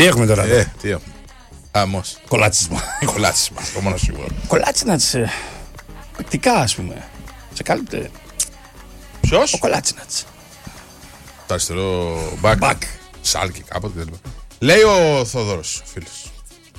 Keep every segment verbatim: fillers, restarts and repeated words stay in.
Τι έχουμε τώρα? Ε, τι έχουμε. Άμος. Κολάτσισμα. Κολάτσισμα, το μόνο σίγουρο. Κολάτσινατς. Πρακτικά, ας πούμε. Σε κάλυπτε. Ποιος? Ο Κολάτσινατς. Το αριστερό μπακ. Μπακ. Σάλκη κάποτε κτλ. Λέει ο Θόδωρος, φίλος.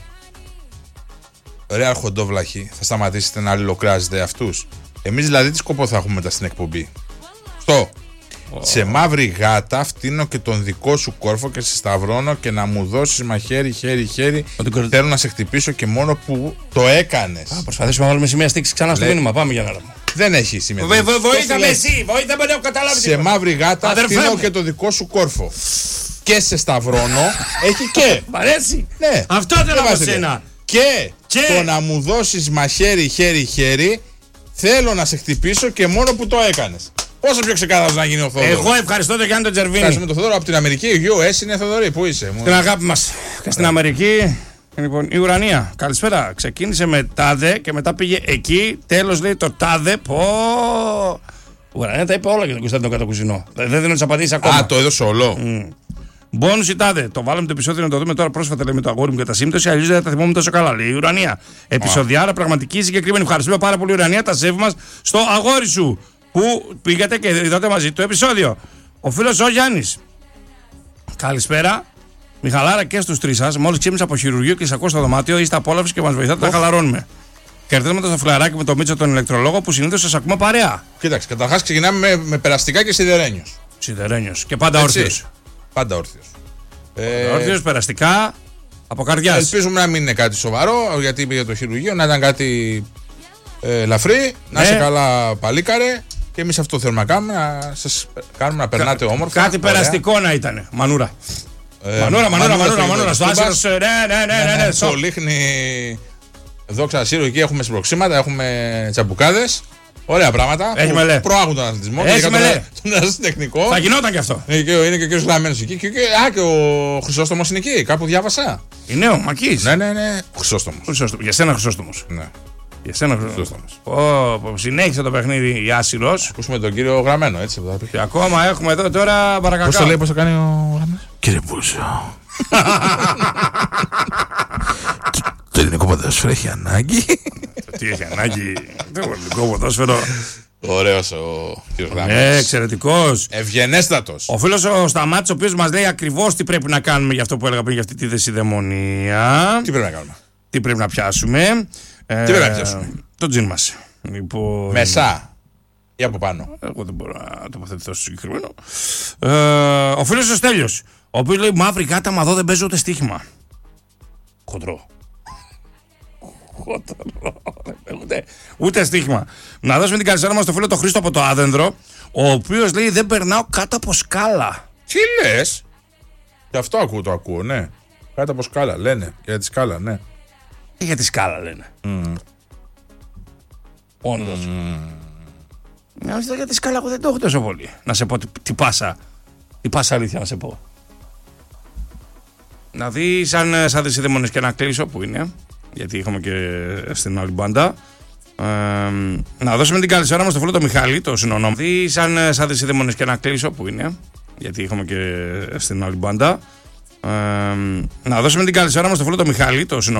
Ρε αρχοντόβλαχοι, θα σταματήσετε να αλληλοκράζετε αυτούς. Εμείς δηλαδή τι σκοπό θα έχουμε μετά στην εκπομπή? Στο. Oh. Σε μαύρη γάτα φτύνω και τον δικό σου κόρφο και σε σταυρώνω και να μου δώσεις μαχαίρι, χέρι, χέρι. Ότι θέλω να σε χτυπήσω και μόνο που το έκανες. Α, προσπαθήσουμε να βάλουμε σημεία στίξη ξανά στο μήνυμα. Πάμε για να δούμε. Δεν έχει σημεία. Βο, βο, βοήθα με εσύ, βοήθα με, έχω καταλάβει. Σε μαύρη γάτα φτύνω και τον δικό σου κόρφο. Και σε σταυρώνω. Έχει και. Μ' αρέσει. Ναι. Αυτό θέλω από σένα. Και, και το να μου δώσεις μαχαίρι, χέρι, χέρι. Θέλω να σε χτυπήσω και μόνο που το έκανες. Πόσο πιο ξεκάθαρο να γίνει ο Θόδωρος. Εγώ ευχαριστώ τον Γιάννη τον Τζερβίνη. Ευχαριστούμε τον Θόδωρο από την Αμερική. γιου ες είναι Θοδωρή. Πού είσαι? Την αγάπη μας. Και στην Αμερική. Λοιπόν, η Ουρανία. Καλησπέρα. Ξεκίνησε με τάδε και μετά πήγε εκεί. Τέλος λέει το τάδε. Πω. Η Ουρανία τα είπε όλα για τον Κωνσταντίνο Κατακουζινό. Δεν δίνω τις απαντήσεις ακόμα. Α, το έδωσε όλο. Mm. Μπόνους η τάδε. Το βάλαμε το επεισόδιο να το δούμε τώρα πρόσφατα λέει, με το αγόρι μου και τα σύμπτωση. Αλλιώς δεν θα τα θυμόμαι τόσο καλά. Λέει η Ουρανία. Επεισοδιάρα πραγματική συγκεκριμένη. Ευχαριστούμε πάρα πολύ, Ουρανία. Τα σέβη μας στο αγόρι σου. Που πήγατε και είδατε μαζί το επεισόδιο. Ο φίλος ο Γιάννης. Καλησπέρα. Μιχαλάρα και στους τρεις σας. Μόλις ξύπνησα από χειρουργείο και σας ακούω στο δωμάτιο, είστε απόλαυση και μας βοηθάτε να χαλαρώνουμε. Κερδίζουμε το φιλαράκι με το Μίτσο τον ηλεκτρολόγο που συνήθως σας ακούμε παρέα. Κοίταξε, καταρχάς ξεκινάμε με, με περαστικά και σιδερένιος. Σιδερένιος. Και πάντα όρθιος. Πάντα όρθιος. Ε... Όρθιος, περαστικά, από καρδιάς. Ελπίζουμε να μην είναι κάτι σοβαρό, γιατί είπε για το χειρουργείο, να ήταν κάτι ε, ελαφρύ, να ναι. είσαι καλά παλίκαρε. Και εμείς αυτό θέλουμε να κάνουμε, να σας κάνουμε να περνάτε Κα, όμορφα. Κάτι ωραία. Περαστικό να ήταν. Μανούρα. Ε, μανούρα, μανούρα, μανούρα, μανούρα. Στο άσυρος, ναι, ναι, ναι, ναι, ναι. Στο Λίχνη, δόξα Σύρο, εκεί έχουμε συμπροξήματα, έχουμε τσαμπουκάδες. Ωραία πράγματα. Έχει μελέ. Προάγουν τον αθλητισμό. Έχει μελέ. Τον ερασιτεχνικό. Θα γινόταν κι αυτό. Είναι και, είναι και ο κύριος Λαμένος εκεί. Και, και, α, και ο Χρυσόστομος είναι εκεί. Κάπου διάβασα. Είναι ο Μακής. Ναι, ναι, ναι. Χρυσόστομος. Χρυσόστομος. Για σένα Χρυσόστομος. Ναι. Για σένα Χρυσόστομος. Oh, συνέχισε το παιχνίδι η Άσυρος. Ακούσουμε τον κύριο Γραμμένο, έτσι. Και ακόμα έχουμε εδώ τώρα παρακαλώ. Πώς το λέει, πώς το κάνει ο Γραμμένος? Κύριε Μπούσο. Το ελληνικό ποδόσφαιρο έχει ανάγκη. Τι έχει ανάγκη? Το ελληνικό ποδόσφαιρο. Ωραίος ο κύριος Γραμμένος. Ναι, εξαιρετικός. Ευγενέστατος. Ο φίλος ο Σταμάτης, ο οποίος μας λέει ακριβώς τι πρέπει να κάνουμε για αυτό που έλεγα πριν, για αυτή τη δεσιδαιμονία. Τι πρέπει να κάνουμε? Τι πρέπει να πιάσουμε. Τι πρέπει να πιάσουμε? Το τζιν μας. Λοιπόν... Μεσά ή από πάνω? Εγώ δεν μπορώ να τοποθετηθώ στο συγκεκριμένο. Ε, ο φίλος ο Στέλιος, ο οποίος λέει μαύρη γάτα, μα εδώ δεν παίζω ούτε στοίχημα. Χοντρό. Χοντρό. Ούτε, ούτε στοίχημα. Να δώσουμε την καλησπέρα μας στο φίλο το Χρήστο από το Άδενδρο, ο οποίος λέει δεν περνάω κάτω από σκάλα. Τι λες? Και αυτό ακούω, το ακούω, ναι. Κάτω από σκάλα, λένε. Για τη σκάλα, ναι. Και για τη σκάλα λένε. Mm. Όντως. Mm. Για τη σκάλα εγώ δεν το έχω τόσο πολύ. Να σε πω τι, τι πάσα. Τι πάσα αλήθεια να σε πω. Να δει σαν, σαν δεσιδαίμονες και να κλείσω που είναι. Γιατί είχαμε και στην άλλη μπάντα. Ε, να δώσουμε την καλησπέρα μας στο φίλο το Μιχάλη, το συνονόμο. Δει σαν, σαν δεσιδαίμονες και να κλείσω που είναι. Γιατί είχαμε και στην άλλη μπάντα. Ε, να δώσουμε την καλησπέρα μας στο φίλο το Μιχάλη, το συνονόμο.